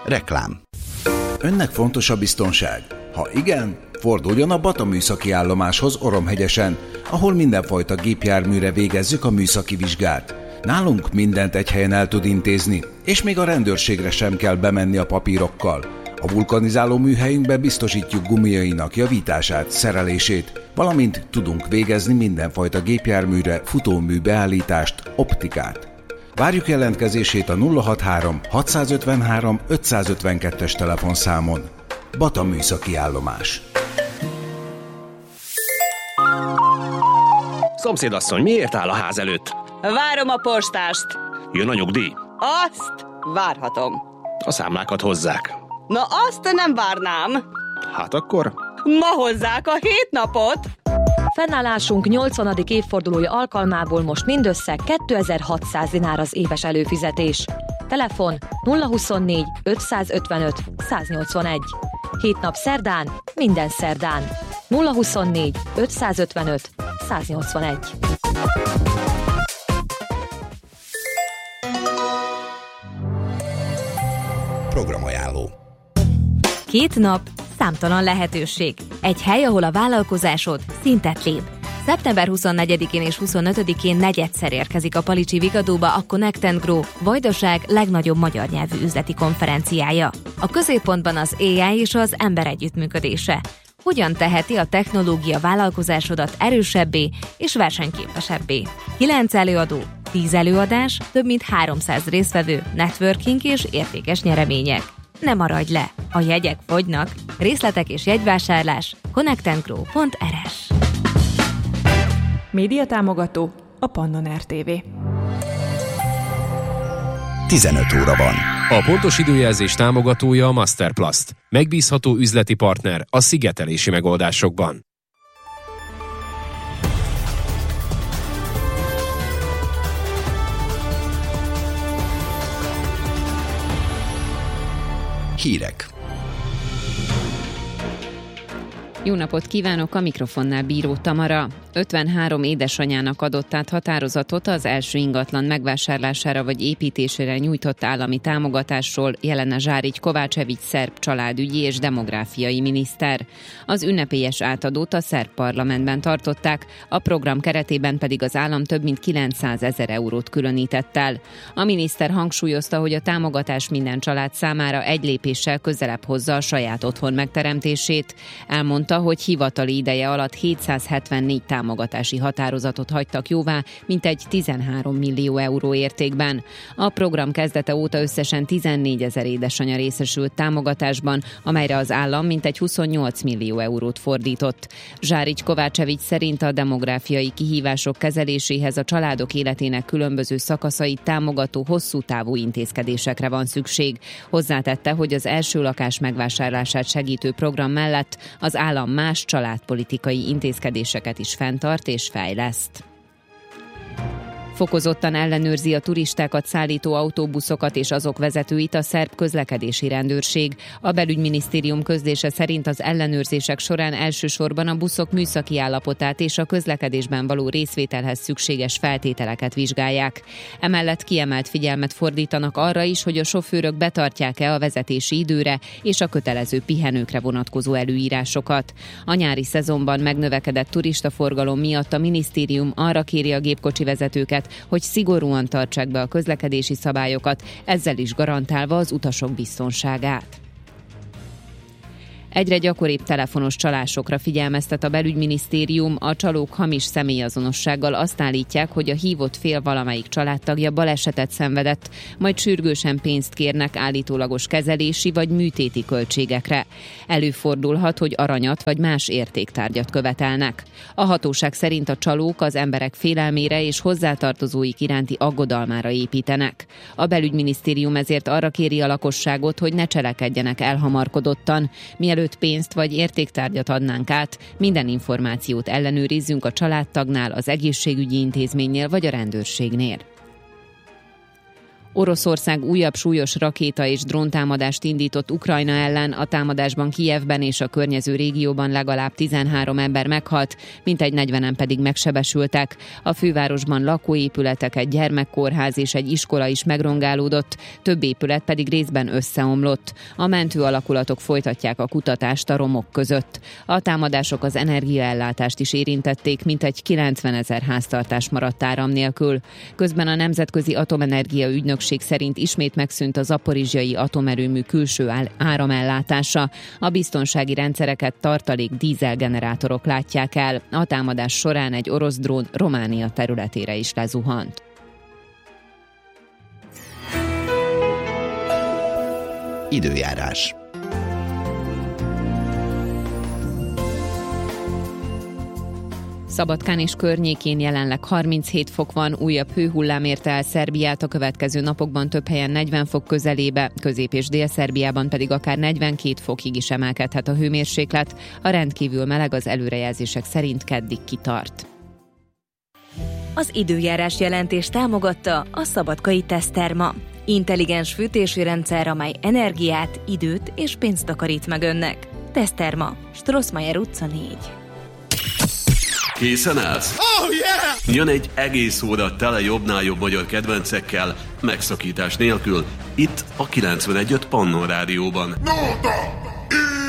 Reklám. Önnek fontos a biztonság? Ha igen, forduljon a Bata műszaki állomáshoz Oromhegyesen, ahol mindenfajta gépjárműre végezzük a műszaki vizsgát. Nálunk mindent egy helyen el tud intézni, és még a rendőrségre sem kell bemenni a papírokkal. A vulkanizáló műhelyünkbe biztosítjuk gumiainak javítását, szerelését, valamint tudunk végezni mindenfajta gépjárműre futómű beállítást, optikát. Várjuk jelentkezését a 063 653 552-es telefonszámon. Bata műszaki állomás. Szomszédasszony, miért áll a ház előtt? Várom a postást. Jön a nyugdíj? Azt várhatom. A számlákat hozzák. Na azt nem várnám. Hát akkor? Ma hozzák a 7 napot. Fennállásunk 80. évfordulója alkalmából most mindössze 2600 dinár az éves előfizetés. Telefon 024 555 181. 7 nap szerdán, minden szerdán. 024 555 181. Programajánló. 2 nap, számtalan lehetőség. Egy hely, ahol a vállalkozásod szintet lép. Szeptember 24-én és 25-én negyedszer érkezik a Palicsi Vigadóba a Connect & Grow, Vajdaság legnagyobb magyar nyelvű üzleti konferenciája. A középpontban az AI és az ember együttműködése. Hogyan teheti a technológia vállalkozásodat erősebbé és versenyképesebbé? 9 előadó, 10 előadás, több mint 300 résztvevő, networking és értékes nyeremények. Ne maradj le! A jegyek fogynak. Részletek és jegyvásárlás connectandgrow.rs. Média támogató a Pannon RTV. 15 óra van. A pontos időjelzés támogatója a Masterplast. Megbízható üzleti partner a szigetelési megoldásokban. Hírek. Jó napot kívánok, a mikrofonnál Bíró Tamara. 53 édesanyának adott át határozatot az első ingatlan megvásárlására vagy építésére nyújtott állami támogatásról Jelena Zsárigy-Kovácsevics szerb családügyi és demográfiai miniszter. Az ünnepélyes átadót a szerb parlamentben tartották, a program keretében pedig az állam több mint 900 000 eurót különített el. A miniszter hangsúlyozta, hogy a támogatás minden család számára egy lépéssel közelebb hozza a saját otthon megteremtését. Elmondta, hogy hivatali ideje alatt 774 támogatási határozatot hagytak jóvá, mintegy 13 millió euró értékben. A program kezdete óta összesen 14 000 édesanya részesült támogatásban, amelyre az állam mintegy 28 millió eurót fordított. Zsárigy-Kovácsevics szerint a demográfiai kihívások kezeléséhez a családok életének különböző szakaszait támogató hosszú távú intézkedésekre van szükség. Hozzátette, hogy az első lakás megvásárlását segítő program mellett az állam más családpolitikai intézkedéseket is fenntart és fejleszt. Fokozottan ellenőrzi a turistákat szállító autóbuszokat és azok vezetőit a szerb közlekedési rendőrség. A belügyminisztérium közlése szerint az ellenőrzések során elsősorban a buszok műszaki állapotát és a közlekedésben való részvételhez szükséges feltételeket vizsgálják. Emellett kiemelt figyelmet fordítanak arra is, hogy a sofőrök betartják-e a vezetési időre és a kötelező pihenőkre vonatkozó előírásokat. A nyári szezonban megnövekedett turistaforgalom miatt a minisztérium arra kéri a gépkocsi vezetőket, hogy szigorúan tartsák be a közlekedési szabályokat, ezzel is garantálva az utasok biztonságát. Egyre gyakoribb telefonos csalásokra figyelmeztet a belügyminisztérium, a csalók hamis személyazonossággal azt állítják, hogy a hívott fél valamelyik családtagja balesetet szenvedett, majd sürgősen pénzt kérnek állítólagos kezelési vagy műtéti költségekre. Előfordulhat, hogy aranyat vagy más értéktárgyat követelnek. A hatóság szerint a csalók az emberek félelmére és hozzátartozóik iránti aggodalmára építenek. A belügyminisztérium ezért arra kéri a lakosságot, hogy ne cselekedjenek elhamarkodottan. Mielőtt pénzt vagy értéktárgyat adnánk át, minden információt ellenőrizzünk a családtagnál, az egészségügyi intézménynél vagy a rendőrségnél. Oroszország újabb súlyos rakéta és dróntámadást indított Ukrajna ellen, a támadásban Kijevben és a környező régióban legalább 13 ember meghalt, mintegy 40-en pedig megsebesültek. A fővárosban lakóépületek, egy gyermekkórház és egy iskola is megrongálódott, több épület pedig részben összeomlott. A mentő alakulatok folytatják a kutatást a romok között. A támadások az energiaellátást is érintették, mintegy 90 000 háztartás maradt áram nélkül. Közben a Nemzetközi Atomenergia Ügynökség szerint ismét megszűnt a zaporizsjai atomerőmű külső áramellátása. A biztonsági rendszereket tartalék dízelgenerátorok látják el. A támadás során egy orosz drón Románia területére is lezuhant. Időjárás. Szabadkán és környékén jelenleg 37 fok van, újabb hőhullám érte el Szerbiát, a következő napokban több helyen 40 fok közelébe, Közép- és Dél-Szerbiában pedig akár 42 fokig is emelkedhet a hőmérséklet. A rendkívül meleg az előrejelzések szerint keddig kitart. Az időjárás jelentés támogatta a Szabadkai Teszterma. Intelligens fűtési rendszer, amely energiát, időt és pénzt takarít meg önnek. Teszterma, Strossmayer utca 4. Készen állsz? Oh, yeah! Jön egy egész óra tele jobbnál jobb magyar kedvencekkel, megszakítás nélkül, itt a 91.5 Pannon Rádióban.